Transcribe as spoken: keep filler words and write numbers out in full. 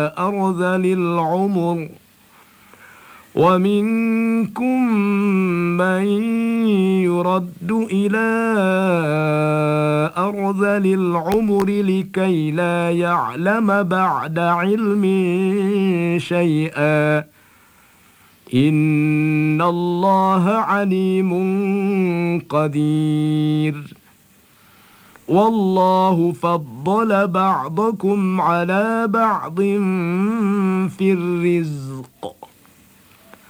أرذل العمر ومنكم من يرد إلى أرذل العمر لكي لا يعلم بعد علم شيئا إن الله عليم قدير والله فضل بعضكم على بعض في الرزق